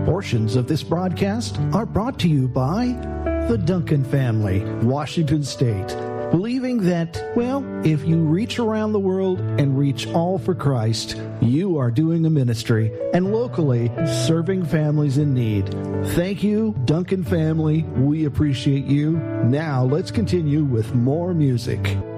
Portions of this broadcast are brought to you by the Duncan family, Washington State, believing that, well, if you reach around the world and reach all for Christ, you are doing a ministry and locally serving families in need. Thank you, Duncan family. We appreciate you. Now let's continue with more music.